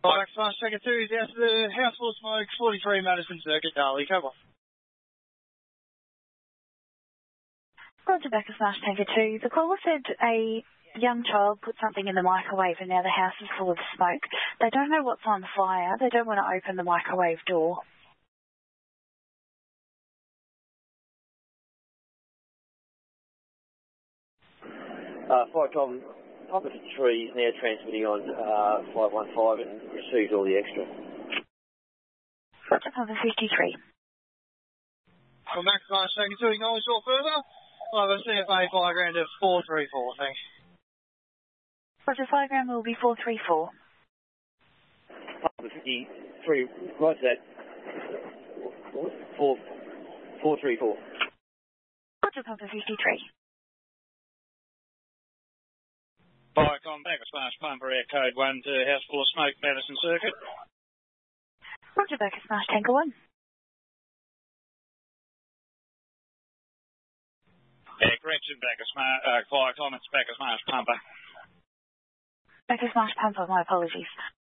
Back Smash Tanker 2 is out to the House Full of Smoke, 43 Madison Circuit, Darley. Cover. Roger, back to Smash Tanker 2. The caller said a young child put something in the microwave and now the house is full of smoke. They don't know what's on fire. They don't want to open the microwave door. Fire Tom, Papa 3 is now transmitting on 515 and receives all the extra. Roger, Papa 53. From Max Smash Tanker 2, acknowledge all further. I'll have a CFA fire ground of 434, thanks. Roger, fire ground will be 434. Papa 53, right that. 434. Roger, Papa 53. Viacom, back at Smash Pumper, Air Code 1 to House Full of Smoke, Madison Circuit. Roger, back at Smash Tanker 1. Yeah, correction, back at Viacom, it's back at Smash Pumper. Back at Smash Pumper, my apologies.